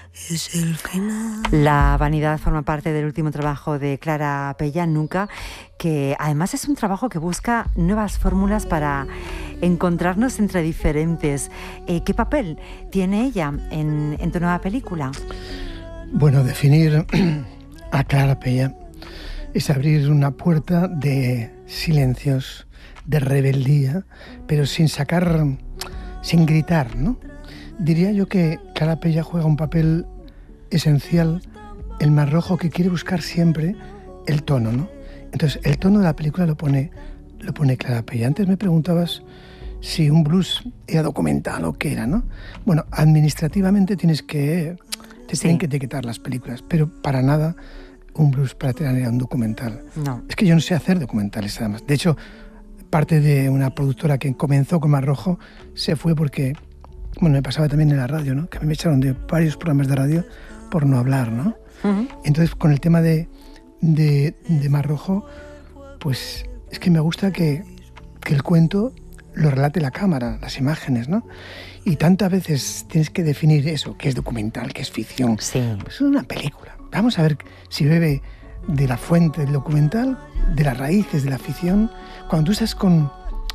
es el final. La vanidad forma parte del último trabajo de Clara Pella, Nunca, que además es un trabajo que busca nuevas fórmulas para encontrarnos entre diferentes. ¿Qué papel tiene ella en tu nueva película? Bueno, definir a Clara Pella es abrir una puerta de silencios, de rebeldía, pero sin gritar, ¿no? Diría yo que Clara Pella juega un papel esencial, el Mar Rojo, que quiere buscar siempre el tono, ¿no? Entonces, el tono de la película lo pone Clara Pella. Antes me preguntabas si un blues era documental o qué era, ¿no? Bueno, administrativamente tienen que etiquetar las películas, pero para nada un blues para Terán era un documental. No. Es que yo no sé hacer documentales, además. De hecho, parte de una productora que comenzó con Mar Rojo se fue porque, bueno, me pasaba también en la radio, ¿no? Que a mí me echaron de varios programas de radio por no hablar, ¿no? Uh-huh. Entonces, con el tema de Mar Rojo, pues es que me gusta que el cuento lo relate la cámara, las imágenes, ¿no? Y tantas veces tienes que definir eso, qué es documental, qué es ficción. Sí. Pues es una película. Vamos a ver si bebe de la fuente del documental, de las raíces de la ficción. Cuando tú estás con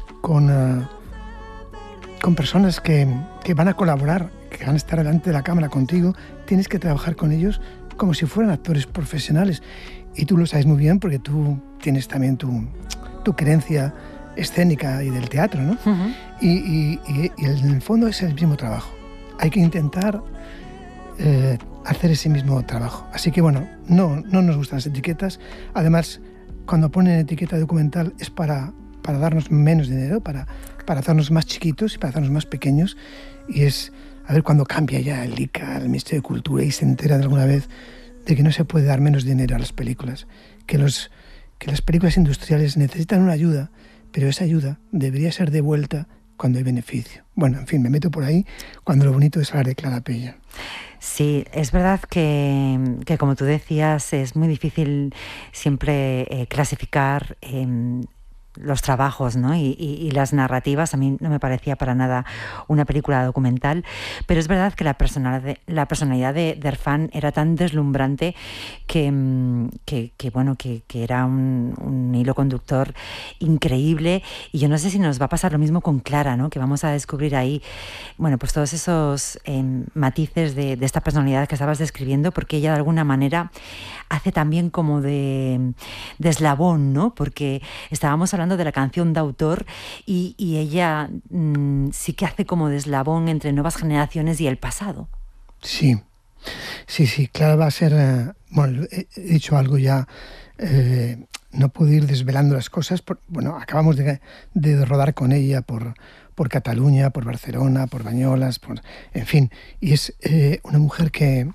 personas que van a colaborar, que van a estar delante de la cámara contigo, tienes que trabajar con ellos como si fueran actores profesionales. Y tú lo sabes muy bien porque tú tienes también tu creencia escénica y del teatro, ¿no? Uh-huh. Y en el fondo es el mismo trabajo. Hay que intentar hacer ese mismo trabajo. Así que bueno, no nos gustan las etiquetas. Además, cuando ponen etiqueta documental es para darnos menos dinero, para hacernos más chiquitos y para hacernos más pequeños. Y es a ver cuando cambia ya el ICA, el Ministerio de Cultura, y se entera de alguna vez de que no se puede dar menos dinero a las películas, que las películas industriales necesitan una ayuda, pero esa ayuda debería ser devuelta cuando hay beneficio. Bueno, en fin, me meto por ahí cuando lo bonito es hablar de Clara Pella. Sí, es verdad que como tú decías, es muy difícil siempre clasificar los trabajos, ¿no? y las narrativas. A mí no me parecía para nada una película documental, pero es verdad que la personalidad de Erfan era tan deslumbrante que era un hilo conductor increíble, y yo no sé si nos va a pasar lo mismo con Clara, ¿no? Que vamos a descubrir ahí, bueno, pues todos esos matices de esta personalidad que estabas describiendo, porque ella de alguna manera hace también como de eslabón, ¿no? Porque estábamos hablando de la canción de autor y ella sí que hace como de eslabón entre nuevas generaciones y el pasado. Sí, Clara va a ser... bueno, he dicho algo ya, no puedo ir desvelando las cosas. Bueno, acabamos de rodar con ella por Cataluña, por Barcelona, por Bañolas, en fin. Y es una mujer que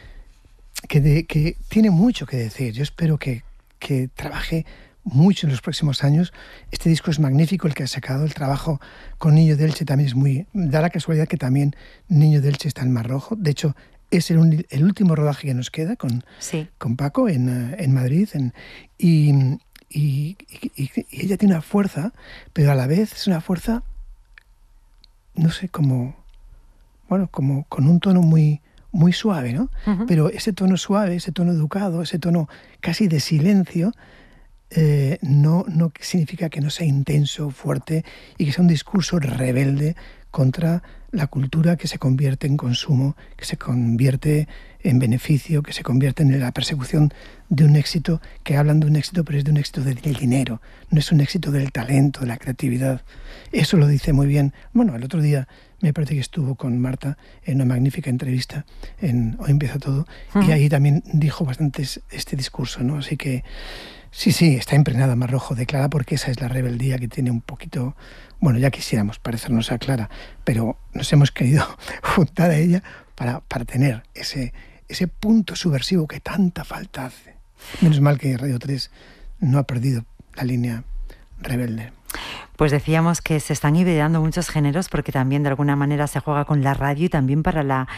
tiene mucho que decir. Yo espero que trabaje mucho en los próximos años. Este disco es magnífico, el que ha sacado. El trabajo con Niño de Elche también es muy... Da la casualidad que también Niño de Elche está en Mar Rojo. De hecho, es el último rodaje que nos queda con Paco en Madrid. Y ella tiene una fuerza, pero a la vez es una fuerza, no sé, como con un tono muy suave, ¿no? Uh-huh. Pero ese tono suave, ese tono educado, ese tono casi de silencio, no significa que no sea intenso, fuerte, y que sea un discurso rebelde contra la cultura que se convierte en consumo, que se convierte en beneficio, que se convierte en la persecución de un éxito, que hablan de un éxito, pero es de un éxito del dinero, no es un éxito del talento, de la creatividad. Eso lo dice muy bien. Bueno, el otro día me parece que estuvo con Marta en una magnífica entrevista en Hoy Empieza Todo, y ahí también dijo bastante este discurso, ¿no? Así que sí, está impregnada Mar Rojo de Clara, porque esa es la rebeldía que tiene un poquito... Bueno, ya quisiéramos parecernos a Clara, pero nos hemos querido juntar a ella para tener ese punto subversivo que tanta falta hace. Menos mal que Radio 3 no ha perdido la línea rebelde. Pues decíamos que se están hibridando muchos géneros, porque también de alguna manera se juega con la radio y también para la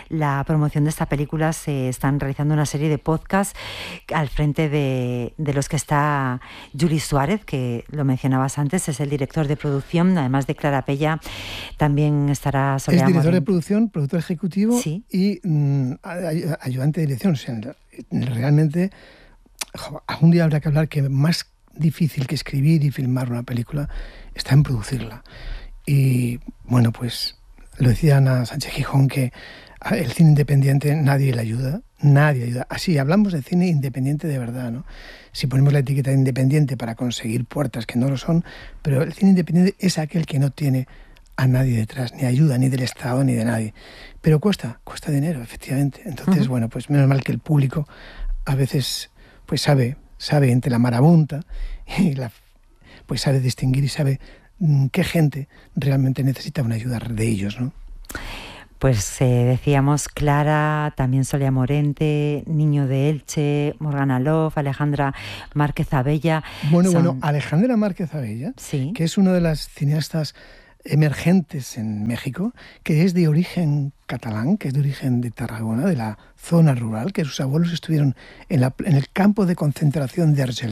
la promoción de esta película se están realizando una serie de podcasts al frente de los que está Juli Suárez, que lo mencionabas antes, es el director de producción, además de Clara Pella, también estará Soledad Es director Morente. de producción, productor ejecutivo, sí, y ayudante de dirección. O sea, realmente, algún día habrá que hablar que más difícil que escribir y filmar una película está en producirla. Y bueno, pues lo decía Ana Sánchez Gijón, que el cine independiente nadie le ayuda, nadie ayuda. Así hablamos de cine independiente de verdad, ¿no? Si ponemos la etiqueta de independiente para conseguir puertas que no lo son, pero el cine independiente es aquel que no tiene a nadie detrás, ni ayuda, ni del Estado, ni de nadie. Pero cuesta dinero, efectivamente. Entonces, bueno, pues menos mal que el público a veces pues sabe entre la marabunta y pues sabe distinguir y sabe qué gente realmente necesita una ayuda de ellos, ¿no? Pues decíamos Clara, también Soledad Morente, Niño de Elche, Morgana Love, Alejandra Márquez Abella. Bueno, Alejandra Márquez Abella, sí, que es una de las cineastas emergentes en México, que es de origen catalán, que es de origen de Tarragona, de la zona rural, que sus abuelos estuvieron en el campo de concentración de Argel.